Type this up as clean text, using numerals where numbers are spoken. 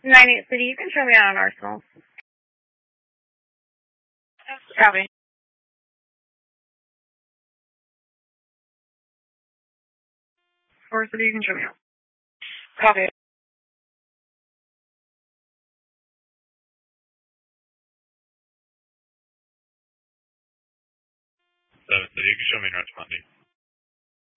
98 City, you can show me out on Arsenal. Copy. 4 City, you can show me out. Copy. 7 City, you can show me North Monday.